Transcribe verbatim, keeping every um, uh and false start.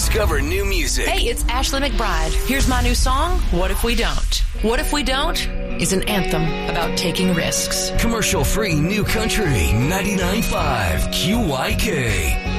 discover new music. Hey, it's Ashley McBride. Here's my new song, What If We Don't? What If We Don't is an anthem about taking risks. Commercial-free new country, ninety-nine point five Q Y K.